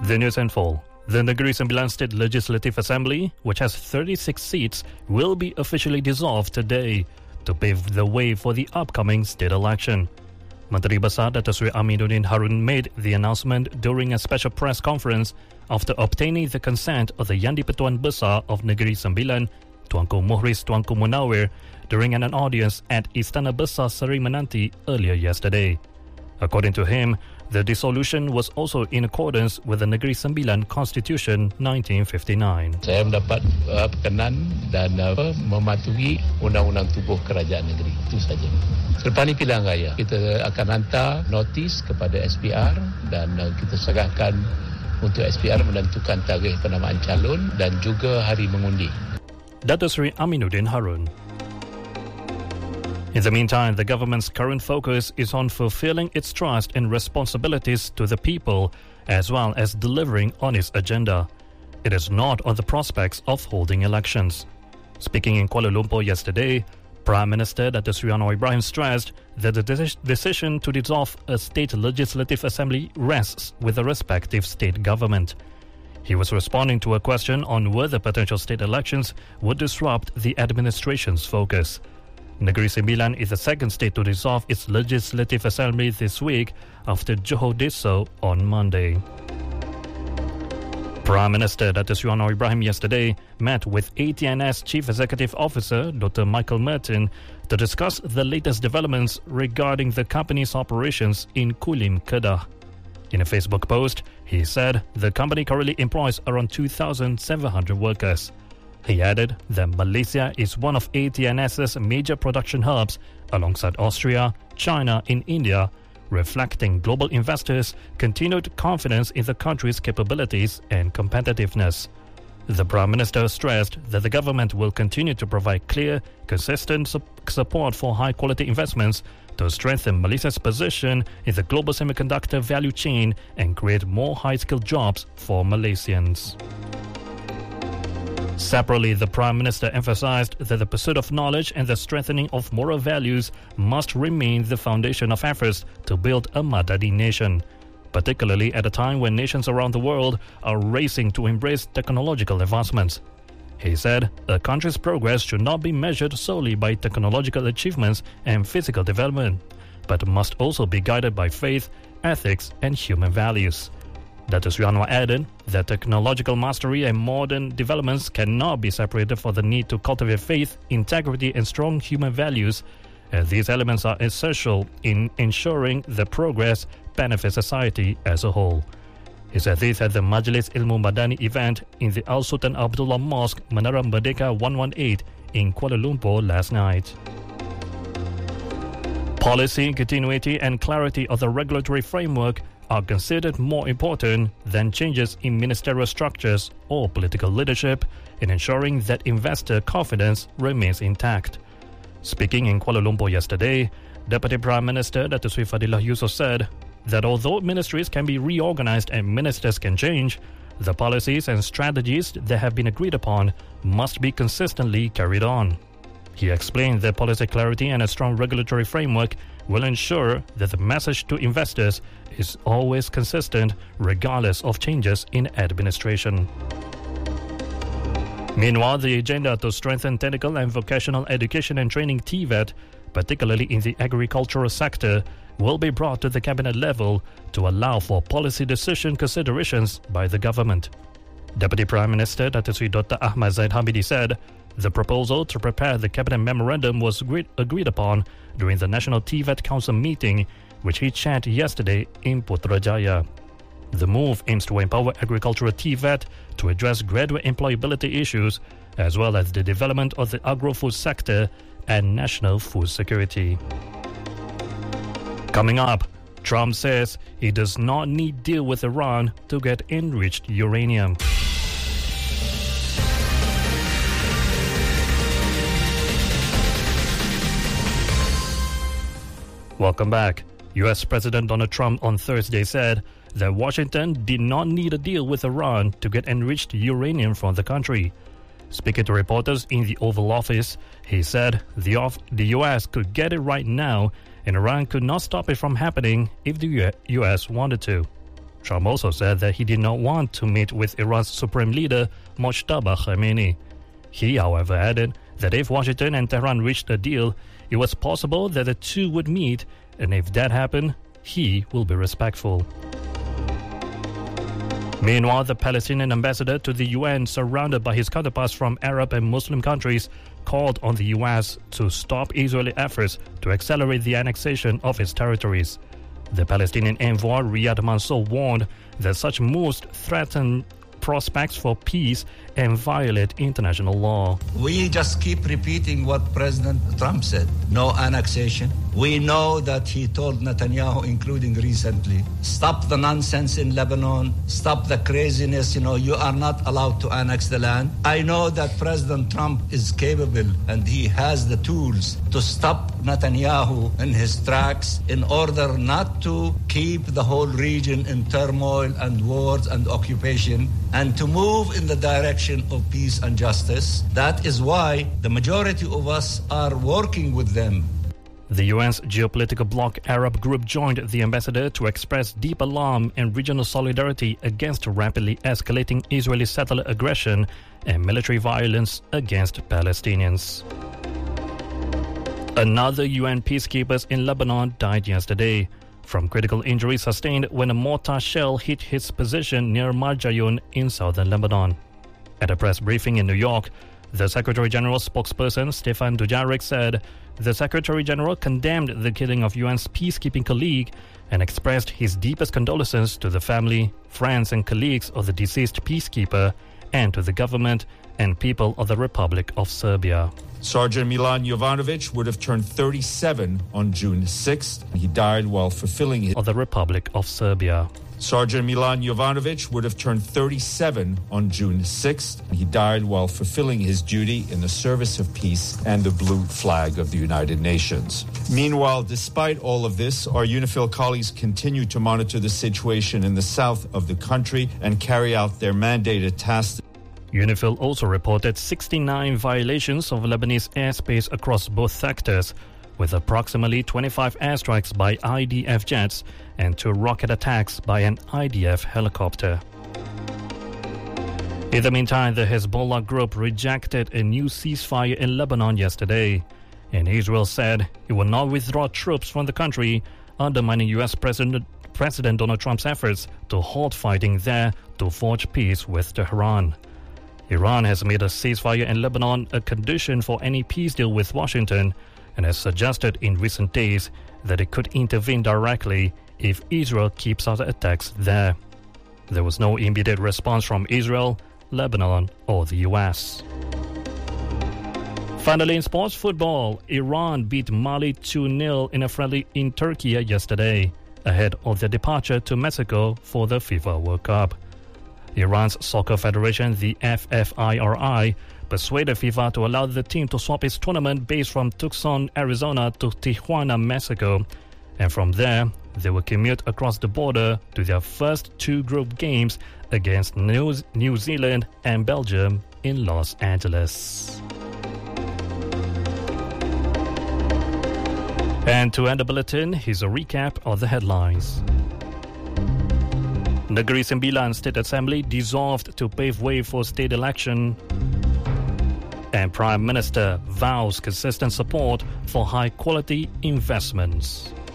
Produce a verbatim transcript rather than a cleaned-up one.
The news in full. The Negeri Sembilan State Legislative Assembly, which has thirty-six seats, will be officially dissolved today to pave the way for the upcoming state election. Menteri Besar Dato' Sri Aminuddin Harun made the announcement during a special press conference after obtaining the consent of the Yang di-Pertuan Besar of Negeri Sembilan, Tuanku Muhriz Tuanku Munawir, during an audience at Istana Besar Seri Menanti earlier yesterday. According to him, the dissolution was also in accordance with the Negeri Sembilan Constitution nineteen fifty-nine. Saya mendapat uh, perkenan dan uh, mematuhi undang-undang tubuh kerajaan negeri. Itu saja. Selepas ini pilihan raya, kita akan hantar notis kepada S P R dan uh, kita serahkan untuk S P R menentukan tarikh penamaan calon dan juga hari mengundi. Dato' Sri Aminuddin Harun. In the meantime, the government's current focus is on fulfilling its trust and responsibilities to the people, as well as delivering on its agenda. It is not on the prospects of holding elections. Speaking in Kuala Lumpur yesterday, Prime Minister Dato' Sri Anwar Ibrahim stressed that the de- decision to dissolve a state legislative assembly rests with the respective state government. He was responding to a question on whether potential state elections would disrupt the administration's focus. Negeri Sembilan is the second state to dissolve its legislative assembly this week after Johor did so on Monday. Prime Minister Dato' Sri Anwar Ibrahim yesterday met with A T N S Chief Executive Officer Doctor Michael Merton to discuss the latest developments regarding the company's operations in Kulim, Kedah. In a Facebook post, he said the company currently employs around two thousand seven hundred workers. He added that Malaysia is one of ATNS's major production hubs alongside Austria, China and India, reflecting global investors' continued confidence in the country's capabilities and competitiveness. The Prime Minister stressed that the government will continue to provide clear, consistent su- support for high-quality investments to strengthen Malaysia's position in the global semiconductor value chain and create more high-skilled jobs for Malaysians. Separately, the Prime Minister emphasized that the pursuit of knowledge and the strengthening of moral values must remain the foundation of efforts to build a Madani nation, particularly at a time when nations around the world are racing to embrace technological advancements. He said a country's progress should not be measured solely by technological achievements and physical development, but must also be guided by faith, ethics, and human values. Dato' Sri Anwar added that technological mastery and modern developments cannot be separated from the need to cultivate faith, integrity and strong human values, as these elements are essential in ensuring that progress benefits society as a whole. He said this at the Majlis Ilmu Madani event in the Al Sultan Abdullah Mosque, Menara Merdeka one eighteen in Kuala Lumpur last night. Policy, continuity and clarity of the regulatory framework are considered more important than changes in ministerial structures or political leadership in ensuring that investor confidence remains intact. Speaking in Kuala Lumpur yesterday, Deputy Prime Minister Dato' Sri Fadilah Yusof said that although ministries can be reorganized and ministers can change, the policies and strategies that have been agreed upon must be consistently carried on. He explained that policy clarity and a strong regulatory framework will ensure that the message to investors is always consistent regardless of changes in administration. Meanwhile, the agenda to strengthen technical and vocational education and training T V E T, particularly in the agricultural sector, will be brought to the cabinet level to allow for policy decision considerations by the government. Deputy Prime Minister Dato' Sri Doctor Ahmad Zaid Hamidi said the proposal to prepare the cabinet memorandum was agreed, agreed upon during the National T V E T Council meeting, which he chaired yesterday in Putrajaya. The move aims to empower agricultural T V E T to address graduate employability issues, as well as the development of the agro-food sector and national food security. Coming up, Trump says he does not need deal with Iran to get enriched uranium. Welcome back. U S President Donald Trump on Thursday said that Washington did not need a deal with Iran to get enriched uranium from the country. Speaking to reporters in the Oval Office, he said the, off- the U S could get it right now and Iran could not stop it from happening if the U S wanted to. Trump also said that he did not want to meet with Iran's supreme leader, Mojtaba Khamenei. He, however, added that if Washington and Tehran reached a deal, it was possible that the two would meet, and if that happened, he will be respectful. Meanwhile, the Palestinian ambassador to the U N, surrounded by his counterparts from Arab and Muslim countries, called on the U S to stop Israeli efforts to accelerate the annexation of its territories. The Palestinian envoy Riyad Mansour warned that such moves threaten prospects for peace and violate international law. We just keep repeating what President Trump said. No annexation. We know that he told Netanyahu, including recently, stop the nonsense in Lebanon, stop the craziness, you know, you are not allowed to annex the land. I know that President Trump is capable and he has the tools to stop Netanyahu in his tracks in order not to keep the whole region in turmoil and wars and occupation, and to move in the direction of peace and justice. That is why the majority of us are working with them. The U N's geopolitical bloc Arab Group joined the ambassador to express deep alarm and regional solidarity against rapidly escalating Israeli settler aggression and military violence against Palestinians. Another U N peacekeeper in Lebanon died yesterday from critical injuries sustained when a mortar shell hit his position near Marjayun in southern Lebanon. At a press briefing in New York, the Secretary General's spokesperson Stefan Dujarric said the Secretary General condemned the killing of U N's peacekeeping colleague and expressed his deepest condolences to the family, friends and colleagues of the deceased peacekeeper and to the government and people of the Republic of Serbia. Sergeant Milan Jovanovic would have turned thirty-seven on June sixth. He died while fulfilling his... of the Republic of Serbia. Sergeant Milan Jovanovic would have turned thirty-seven on June sixth. He died while fulfilling his duty in the service of peace and the blue flag of the United Nations. Meanwhile, despite all of this, our UNIFIL colleagues continue to monitor the situation in the south of the country and carry out their mandated tasks. UNIFIL also reported sixty-nine violations of Lebanese airspace across both sectors, with approximately twenty-five airstrikes by I D F jets and two rocket attacks by an I D F helicopter. In the meantime, the Hezbollah group rejected a new ceasefire in Lebanon yesterday, and Israel said it will not withdraw troops from the country, undermining U S President, President Donald Trump's efforts to halt fighting there to forge peace with Tehran. Iran has made a ceasefire in Lebanon a condition for any peace deal with Washington and has suggested in recent days that it could intervene directly if Israel keeps up attacks there. There was no immediate response from Israel, Lebanon, or the U S. Finally, in sports football, Iran beat Mali two nil in a friendly in Turkey yesterday, ahead of their departure to Mexico for the FIFA World Cup. Iran's soccer federation, the F F I R I, persuaded FIFA to allow the team to swap its tournament base from Tucson, Arizona to Tijuana, Mexico. And from there, they will commute across the border to their first two group games against New, New Zealand and Belgium in Los Angeles. And to end the bulletin, here's a recap of the headlines. Negeri Sembilan State Assembly dissolved to pave way for state election. And Prime Minister vows consistent support for high-quality investments.